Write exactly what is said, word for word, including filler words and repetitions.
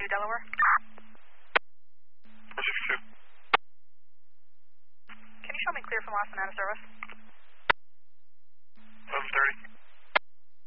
two, Delaware. four six two. Can you show me clear from Los Angeles service?